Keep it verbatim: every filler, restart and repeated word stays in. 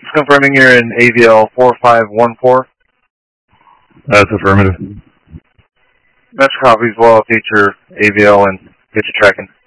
Just confirming you're in A V L four five one four. That's affirmative. Metro copies. Well, update your A V L and get you tracking.